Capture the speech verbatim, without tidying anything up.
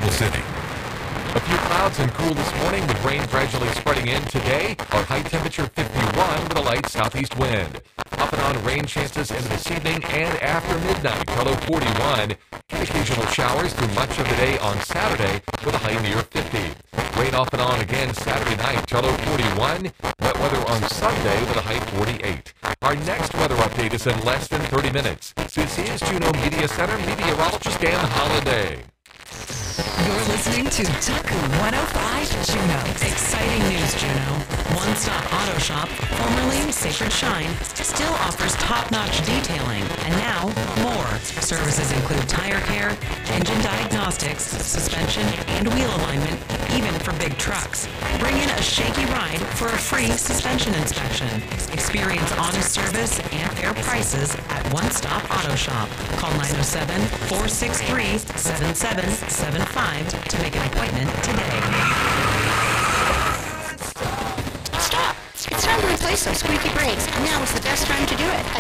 Central City. A few clouds and cool this morning with rain gradually spreading in today. Our high temperature fifty-one with a light southeast wind. Off and on rain chances into this evening and after midnight. Our low forty-one. Occasional showers through much of the day on Saturday with a high near fifty. Rain off and on again Saturday night. Our low forty-one. Wet weather on Sunday with a high forty-eight. Our next weather update is in less than thirty minutes. This is Juneau Media Center meteorologist Dan Holliday. You're listening to Taku one oh five Juneau. Exciting news, Juneau. One Stop Auto Shop, formerly Sacred Shine, still offers top-notch detailing, and now more. Services include tire care, engine diagnostics, suspension, and wheel alignment, even for big trucks. Bring in a shaky ride for a free suspension inspection. Experience honest service and fair prices at One Stop Auto Shop. Call nine oh seven, four six three, seven seven seven five to make an appointment today. Stop! It's time to replace those squeaky brakes, and now is the best time to do it.